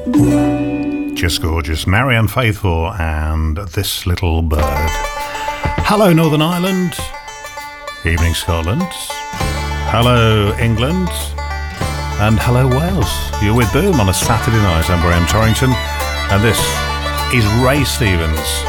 Just gorgeous. Marianne Faithfull and This Little Bird. Hello, Northern Ireland. Evening, Scotland. Hello, England. And hello, Wales. You're with Boom on a Saturday night. I'm Graham Torrington. And this is Ray Stevens.